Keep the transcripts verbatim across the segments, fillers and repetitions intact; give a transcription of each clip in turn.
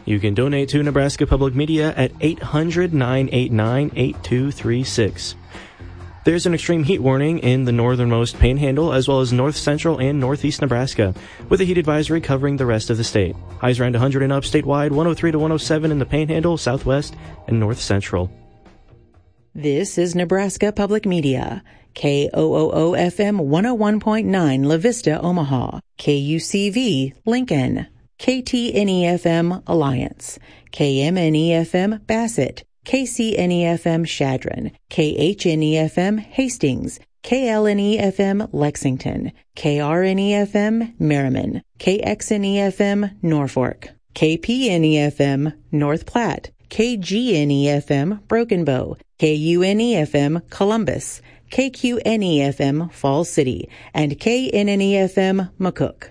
You can donate to Nebraska Public Media at eight hundred, nine eight nine, eight two three six. There's an extreme heat warning in the northernmost panhandle as well as north central and northeast Nebraska, with a heat advisory covering the rest of the state. Highs around one hundred and up statewide, one oh three to one oh seven in the panhandle, southwest, and north central. This is Nebraska Public Media. K O O O F M one oh one point nine La Vista, Omaha. K U C V, Lincoln. K T N E F M, Alliance. K M N E F M, Bassett. K C N E F M, Chadron. K H N E F M, Hastings. K L N E F M, Lexington. K R N E F M, Merriman. K X N E F M, Norfolk. K P N E F M, North Platte. K G N E F M, Broken Bow. K U N E F M, Columbus. K Q N E F M, Falls City. And K N N E F M, McCook.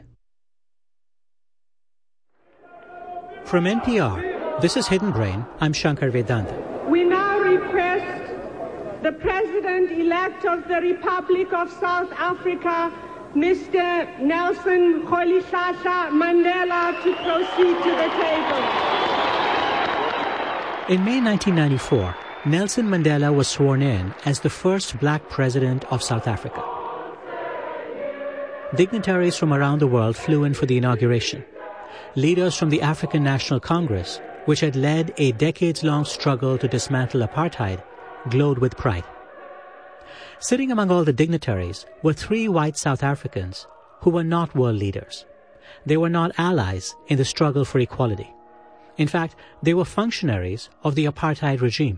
From N P R, this is Hidden Brain. I'm Shankar Vedanta. We now request the President-elect of the Republic of South Africa, Mister Nelson Rolihlahla Mandela, to proceed to the table. In May nineteen ninety-four, Nelson Mandela was sworn in as the first black president of South Africa. Dignitaries from around the world flew in for the inauguration. Leaders from the African National Congress, which had led a decades-long struggle to dismantle apartheid, glowed with pride. Sitting among all the dignitaries were three white South Africans who were not world leaders. They were not allies in the struggle for equality. In fact, they were functionaries of the apartheid regime.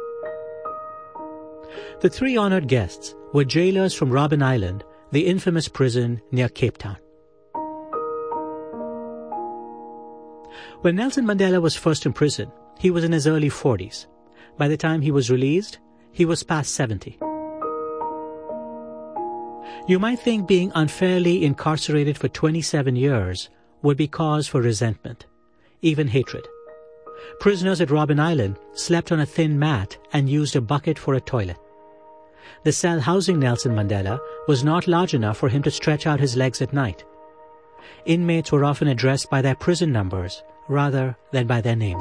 The three honored guests were jailers from Robben Island, the infamous prison near Cape Town. When Nelson Mandela was first imprisoned, he was in his early forties. By the time he was released, he was past seventy. You might think being unfairly incarcerated for twenty-seven years would be cause for resentment, even hatred. Prisoners at Robben Island slept on a thin mat and used a bucket for a toilet. The cell housing Nelson Mandela was not large enough for him to stretch out his legs at night. Inmates were often addressed by their prison numbers rather than by their names.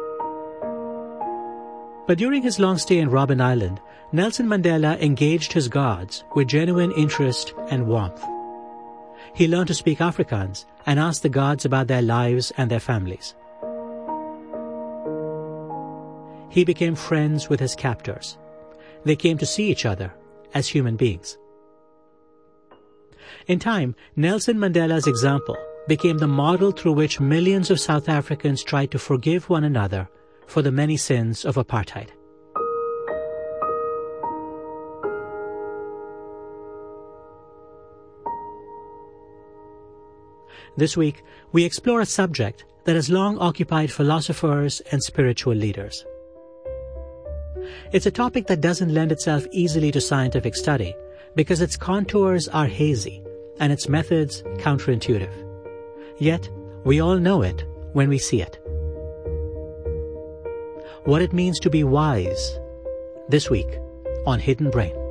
But during his long stay in Robben Island, Nelson Mandela engaged his guards with genuine interest and warmth. He learned to speak Afrikaans and asked the guards about their lives and their families. He became friends with his captors. They came to see each other as human beings. In time, Nelson Mandela's example became the model through which millions of South Africans tried to forgive one another for the many sins of apartheid. This week, we explore a subject that has long occupied philosophers and spiritual leaders. It's a topic that doesn't lend itself easily to scientific study because its contours are hazy and its methods counterintuitive. Yet, we all know it when we see it. What it means to be wise, this week on Hidden Brain.